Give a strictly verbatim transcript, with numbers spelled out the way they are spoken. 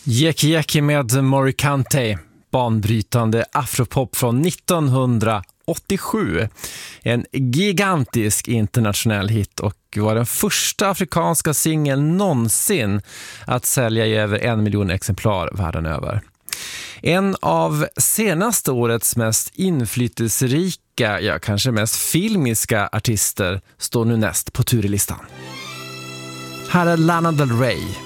Yeki Yeki med Morikante, banbrytande afropop från nittonhundraåttiosju. En gigantisk internationell hit och var den första afrikanska singeln någonsin att sälja i över en miljon exemplar världen över. En av senaste årets mest inflytelserika, ja kanske mest filmiska artister står nu näst på turlistan. Här är Lana Del Rey